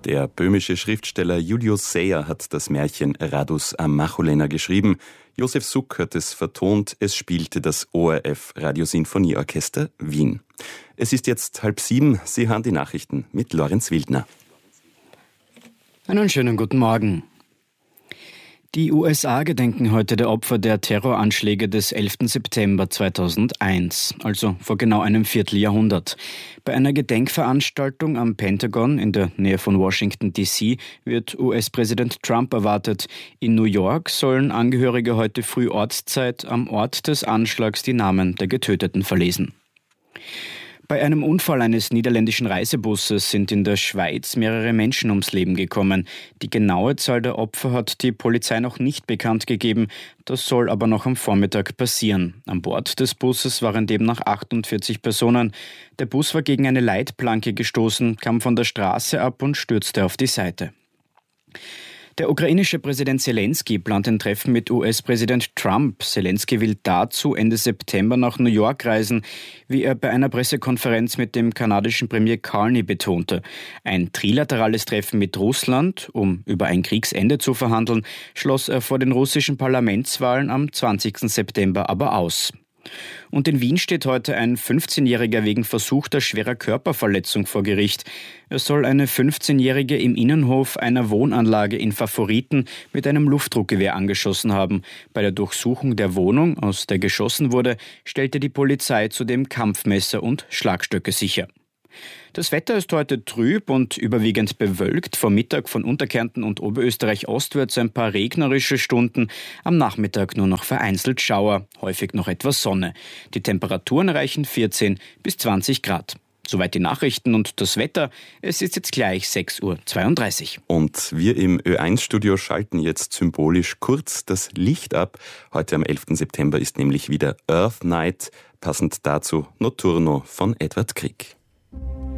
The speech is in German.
Der böhmische Schriftsteller Julius Säyer hat das Märchen Radus am Macholena geschrieben. Josef Suk hat es vertont, es spielte das ORF Radiosinfonieorchester Wien. Es ist jetzt 6:30, Sie hören die Nachrichten mit Lorenz Wildner. Einen schönen guten Morgen. Die USA gedenken heute der Opfer der Terroranschläge des 11. September 2001, also vor genau einem Vierteljahrhundert. Bei einer Gedenkveranstaltung am Pentagon in der Nähe von Washington D.C. wird US-Präsident Trump erwartet. In New York sollen Angehörige heute früh Ortszeit am Ort des Anschlags die Namen der Getöteten verlesen. Bei einem Unfall eines niederländischen Reisebusses sind in der Schweiz mehrere Menschen ums Leben gekommen. Die genaue Zahl der Opfer hat die Polizei noch nicht bekannt gegeben. Das soll aber noch am Vormittag passieren. An Bord des Busses waren demnach 48 Personen. Der Bus war gegen eine Leitplanke gestoßen, kam von der Straße ab und stürzte auf die Seite. Der ukrainische Präsident Zelensky plant ein Treffen mit US-Präsident Trump. Zelensky will dazu Ende September nach New York reisen, wie er bei einer Pressekonferenz mit dem kanadischen Premier Carney betonte. Ein trilaterales Treffen mit Russland, um über ein Kriegsende zu verhandeln, schloss er vor den russischen Parlamentswahlen am 20. September aber aus. Und in Wien steht heute ein 15-Jähriger wegen versuchter schwerer Körperverletzung vor Gericht. Er soll eine 15-Jährige im Innenhof einer Wohnanlage in Favoriten mit einem Luftdruckgewehr angeschossen haben. Bei der Durchsuchung der Wohnung, aus der geschossen wurde, stellte die Polizei zudem Kampfmesser und Schlagstöcke sicher. Das Wetter ist heute trüb und überwiegend bewölkt. Vor Mittag von Unterkärnten und Oberösterreich ostwärts ein paar regnerische Stunden. Am Nachmittag nur noch vereinzelt Schauer, häufig noch etwas Sonne. Die Temperaturen erreichen 14 bis 20 Grad. Soweit die Nachrichten und das Wetter. Es ist jetzt gleich 6:32 Uhr. Und wir im Ö1-Studio schalten jetzt symbolisch kurz das Licht ab. Heute am 11. September ist nämlich wieder Earth Night. Passend dazu Notturno von Edward Grieg.